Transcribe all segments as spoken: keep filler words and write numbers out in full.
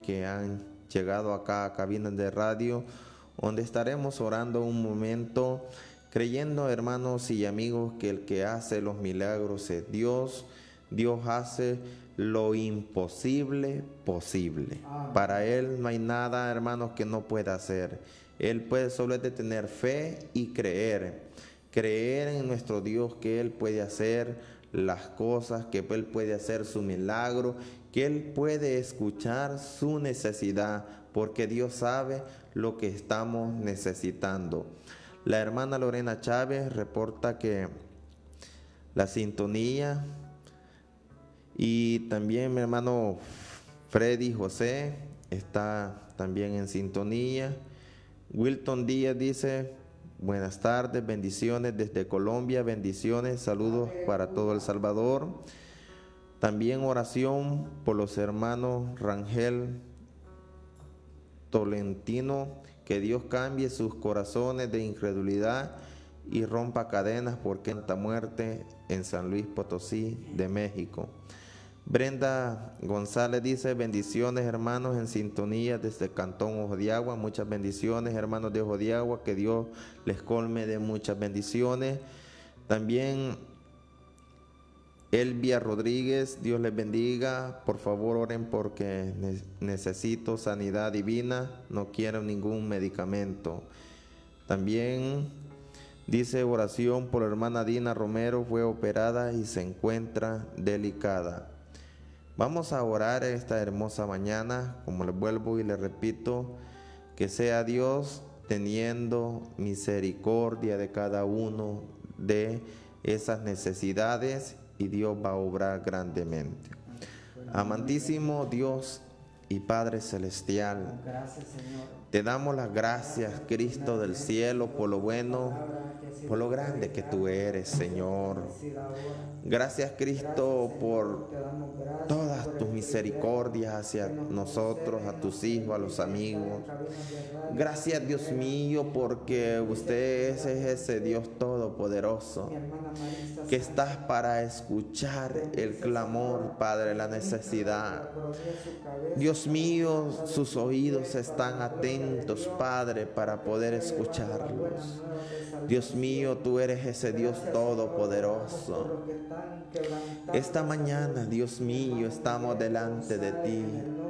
que han llegado acá a cabinas de radio, donde estaremos orando un momento, creyendo, hermanos y amigos, que el que hace los milagros es Dios. Dios hace lo imposible posible. Amén. Para Él no hay nada, hermanos, que no pueda hacer. Él puede solo es de tener fe y creer. Creer en nuestro Dios, que Él puede hacer las cosas, que Él puede hacer su milagro, que Él puede escuchar su necesidad, porque Dios sabe lo que estamos necesitando. La hermana Lorena Chávez reporta que la sintonía, y también mi hermano Freddy José está también en sintonía. Wilton Díaz dice: buenas tardes, bendiciones desde Colombia, bendiciones, saludos para todo El Salvador. También oración por los hermanos Rangel Tolentino, que Dios cambie sus corazones de incredulidad y rompa cadenas por tanta muerte en San Luis Potosí de México. Brenda González dice: bendiciones, hermanos, en sintonía desde el Cantón Ojo de Agua. Muchas bendiciones, hermanos de Ojo de Agua, que Dios les colme de muchas bendiciones. También Elvia Rodríguez, Dios les bendiga. Por favor, oren porque necesito sanidad divina, no quiero ningún medicamento. También dice: oración por la hermana Dina Romero, fue operada y se encuentra delicada. Vamos a orar esta hermosa mañana, como les vuelvo y les repito, que sea Dios teniendo misericordia de cada uno de esas necesidades, y Dios va a obrar grandemente. Amantísimo Dios y Padre Celestial, te damos las gracias, Cristo del cielo, por lo bueno, por lo grande que tú eres, Señor. Gracias, Cristo, por todas tus misericordias hacia nosotros, a tus hijos, a los amigos. Gracias, Dios mío, porque usted es ese Dios todopoderoso, que estás para escuchar el clamor, Padre, la necesidad. Dios mío, sus oídos están atentos, Padre, para poder escucharlos. Dios mío, tú eres ese Dios todopoderoso. Esta mañana, Dios mío, estamos delante de ti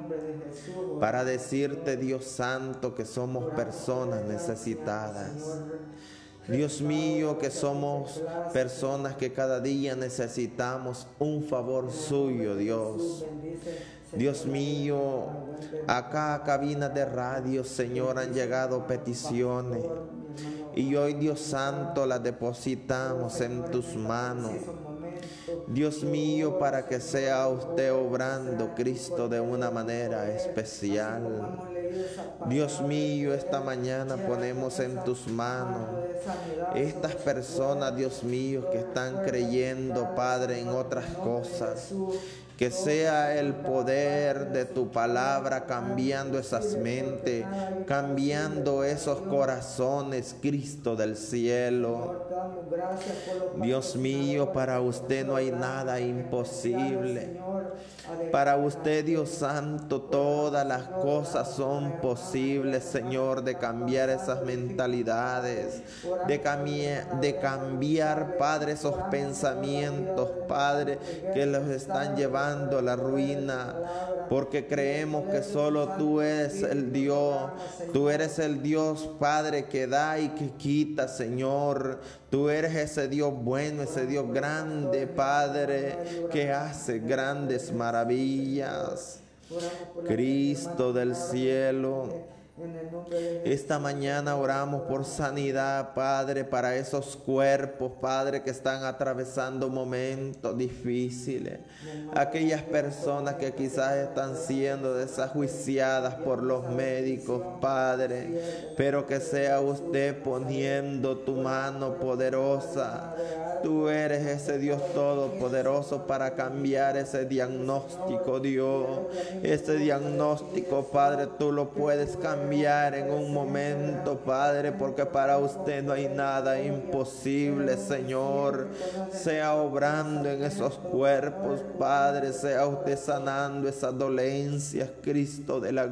para decirte, Dios Santo, que somos personas necesitadas. Dios mío, que somos personas que cada día necesitamos un favor suyo, Dios. Dios mío, acá a cabinas de radio, Señor, han llegado peticiones, y hoy, Dios Santo, las depositamos en tus manos. Dios mío, para que sea usted obrando, Cristo, de una manera especial. Dios mío, esta mañana ponemos en tus manos estas personas, Dios mío, que están creyendo, Padre, en otras cosas. Que sea el poder de tu palabra cambiando esas mentes, cambiando esos corazones, Cristo del cielo. Dios mío, para usted no hay nada imposible. Para usted, Dios Santo, todas las cosas son posibles, Señor, de cambiar esas mentalidades, de cambiar, de cambiar, Padre, esos pensamientos, Padre, que los están llevando a la ruina, porque creemos que solo tú eres el Dios, tú eres el Dios, Padre, que da y que quita, Señor. Tú eres ese Dios bueno, ese Dios grande, Padre, que hace grandes maravillas. Cristo del cielo, esta mañana oramos por sanidad, Padre, para esos cuerpos, Padre, que están atravesando momentos difíciles. Aquellas personas que quizás están siendo desajuiciadas por los médicos, Padre, pero que sea usted poniendo tu mano poderosa. Tú eres ese Dios todopoderoso para cambiar ese diagnóstico, Dios. Ese diagnóstico, Padre, tú lo puedes cambiar en un momento, Padre, porque para usted no hay nada imposible, Señor. Sea obrando en esos cuerpos, Padre, sea usted sanando esas dolencias, Cristo de la